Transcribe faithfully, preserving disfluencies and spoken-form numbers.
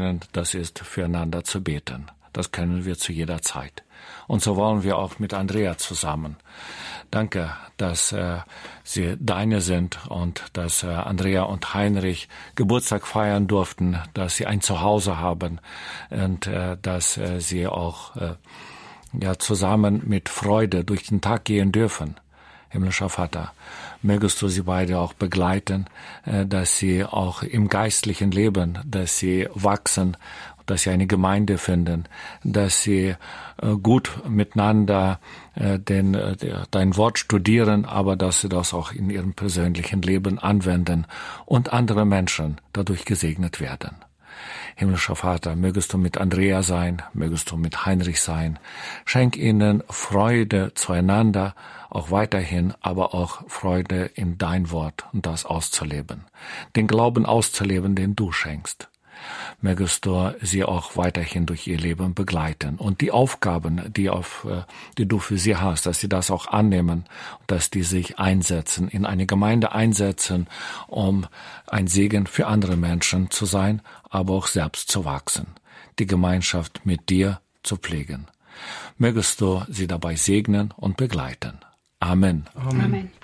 können, das ist füreinander zu beten. Das können wir zu jeder Zeit. Und so wollen wir auch mit Andrea zusammen. Danke, dass äh, Sie deine sind und dass äh, Andrea und Heinrich Geburtstag feiern durften, dass sie ein Zuhause haben und äh, dass äh, sie auch äh, ja zusammen mit Freude durch den Tag gehen dürfen. Himmlischer Vater, mögest du sie beide auch begleiten, äh, dass sie auch im geistlichen Leben, dass sie wachsen, dass sie eine Gemeinde finden, dass sie äh, gut miteinander äh, den, äh, dein Wort studieren, aber dass sie das auch in ihrem persönlichen Leben anwenden und andere Menschen dadurch gesegnet werden. Himmlischer Vater, mögest du mit Andrea sein, mögest du mit Heinrich sein. Schenk ihnen Freude zueinander, auch weiterhin, aber auch Freude in dein Wort und das auszuleben. Den Glauben auszuleben, den du schenkst. Mögest du sie auch weiterhin durch ihr Leben begleiten und die Aufgaben, die auf, die du für sie hast, dass sie das auch annehmen, dass die sich einsetzen, in eine Gemeinde einsetzen, um ein Segen für andere Menschen zu sein, aber auch selbst zu wachsen, die Gemeinschaft mit dir zu pflegen. Mögest du sie dabei segnen und begleiten. Amen. Amen. Amen.